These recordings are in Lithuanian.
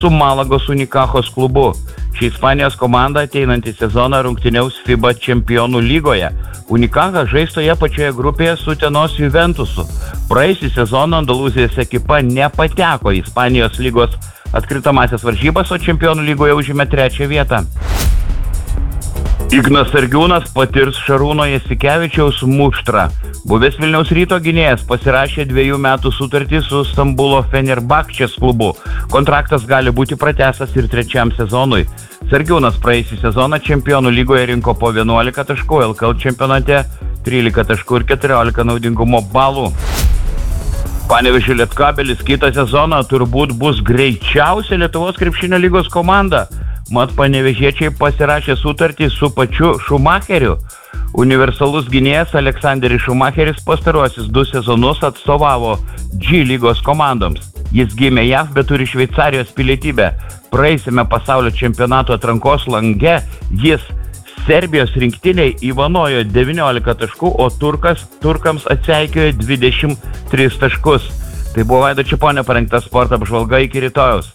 su Malagos Unikachos klubu. Ši Ispanijos komanda ateinantį sezoną rungtyniaus FIBA čempionų lygoje. Unikacha žais toje pačioje grupėje su Utenos Juventusu. Praėjusį sezoną Andalūzijos ekipa nepateko į Ispanijos lygos atkrintamąsias varžybas, o čempionų lygoje užėmė 3. vietą. Ignas Sargiūnas patirs Šarūno Jasikevičiaus muštrą. Buvęs Vilniaus Ryto gynėjas pasirašė 2 metų sutartį su Stambulo Fenerbahčės klubu. Kontraktas gali būti pratęstas ir 3. sezonui. Sargiūnas praėjusį sezoną čempionų lygoje rinko po 11 taškų, LKL čempionate 13 taškų ir 14 naudingumo balų. Panevėžio Lietkabelis kitą sezoną turbūt bus greičiausia Lietuvos krepšinio lygos komanda. Mat panevėžiečiai pasirašė sutartį su pačiu Šumacheriu. Universalus gynėjas Aleksanderis Šumacheris pastaruosius 2 sezonus atstovavo G lygos komandoms. Jis gimė JAV, bet turi Šveicarijos pilietybę. Praėjusiame pasaulio čempionato atrankos lange jis Serbijos rinktiniai įvanojo 19 taškų, o turkams atseikiojo 23 taškus. Tai buvo Vaido Čiponio parengta sporto apžvalga, iki rytojaus.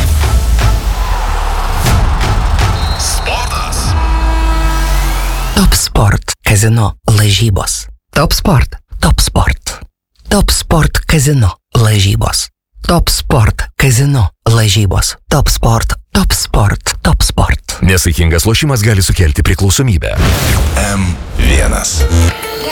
Top Sport Kazino lažybos. Top Sport. Top Sport. Top Sport Kazino lažybos. Top Sport Kazino lažybos. Top Sport. Top Sport. Top Sport. Nesaikingas lošimas gali sukelti priklausomybę. M1.